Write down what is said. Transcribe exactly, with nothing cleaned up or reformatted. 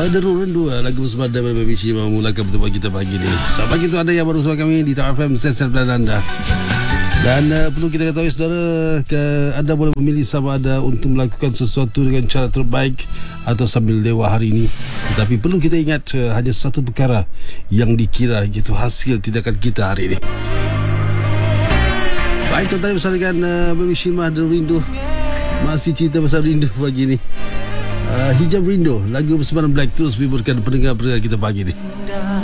Uh, Deru Rindu lah, lagu bersama dengan Baby Shi memulakan pertemuan kita pagi ni. Selamat pagi tu anda yang baru bersama kami di T A F M Sensor dan anda. Dan uh, perlu kita ketahui saudara, ke, anda boleh memilih sama ada untuk melakukan sesuatu dengan cara terbaik atau sambil dewa hari ini. Tetapi perlu kita ingat uh, hanya satu perkara yang dikira, iaitu hasil tindakan kita hari ini. Baik, tuan-tuan bersama dengan uh, Baby Shi Deru Rindu. Masih cerita pasal rindu pagi ni. Uh, Hijab Rindu, lagu bersama Black terus hiburkan pendengar-pendengar kita pagi ni.